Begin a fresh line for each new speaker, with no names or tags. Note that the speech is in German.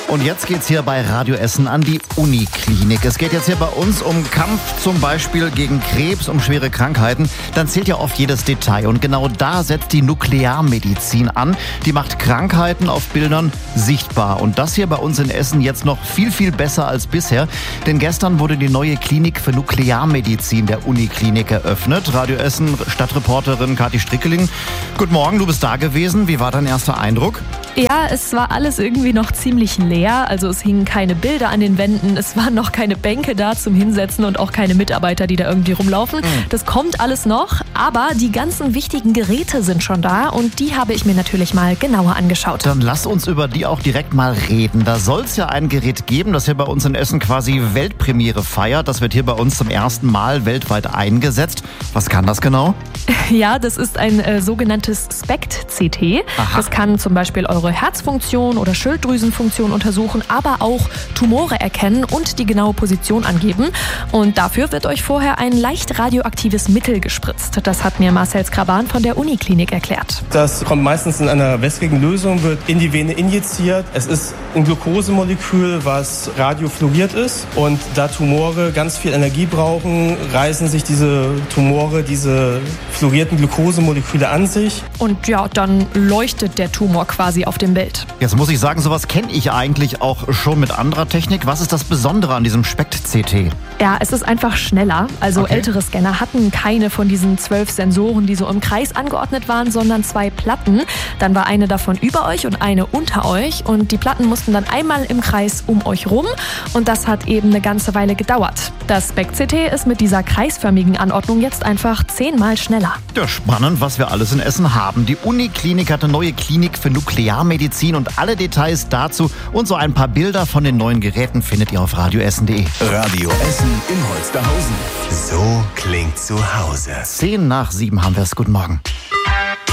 Und jetzt geht's hier bei Radio Essen an die Uniklinik. Es geht jetzt hier bei uns um Kampf zum Beispiel gegen Krebs, um schwere Krankheiten. Dann zählt ja oft jedes Detail. Und genau da setzt die Nuklearmedizin an. Die macht Krankheiten auf Bildern sichtbar. Und das hier bei uns in Essen jetzt noch viel, viel besser als bisher. Denn gestern wurde die neue Klinik für Nuklearmedizin der Uniklinik eröffnet. Radio Essen Stadtreporterin Kathi Strickeling. Guten Morgen, du bist da gewesen. Wie war dein erster Eindruck?
Ja, es war alles irgendwie noch ziemlich leer. Also es hingen keine Bilder an den Wänden, es waren noch keine Bänke da zum Hinsetzen und auch keine Mitarbeiter, die da irgendwie rumlaufen. Das kommt alles noch, aber die ganzen wichtigen Geräte sind schon da und die habe ich mir natürlich mal genauer angeschaut.
Dann lass uns über die auch direkt mal reden. Da soll es ja ein Gerät geben, das hier bei uns in Essen quasi Weltpremiere feiert. Das wird hier bei uns zum ersten Mal weltweit eingesetzt. Was kann das genau?
Ja, das ist ein sogenanntes SPECT-CT. Das kann zum Beispiel eure Herzfunktion oder Schilddrüsenfunktion untersuchen, aber auch Tumore erkennen und die genaue Position angeben. Und dafür wird euch vorher ein leicht radioaktives Mittel gespritzt. Das hat mir Marcel Skraban von der Uniklinik erklärt.
Das kommt meistens in einer wässrigen Lösung, wird in die Vene injiziert. Es ist ein Glukosemolekül, was radiofluoriert ist. Und da Tumore ganz viel Energie brauchen, reißen sich diese Tumore, diese fluorierten Glukosemoleküle an sich.
Und ja, dann leuchtet der Tumor quasi auf dem Bild.
Jetzt muss ich sagen, sowas kenne ich eigentlich auch schon mit anderer Technik. Was ist das Besondere an diesem SPECT-CT?
Ja, es ist einfach schneller. Also ältere Scanner hatten keine von diesen 12 Sensoren, die so im Kreis angeordnet waren, sondern 2 Platten. Dann war eine davon über euch und eine unter euch. Und die Platten mussten dann einmal im Kreis um euch rum. Und das hat eben eine ganze Weile gedauert. Das SPECT-CT ist mit dieser kreisförmigen Anordnung jetzt einfach 10-mal schneller.
Ja, spannend, was wir alles in Essen haben. Die Uniklinik hat eine neue Klinik für Nuklearmedizin und alle Details dazu und so ein paar Bilder von den neuen Geräten findet ihr auf radioessen.de.
Radio Essen in Holsterhausen. So klingt zu Hause.
10 nach 7 haben wir es. Guten Morgen.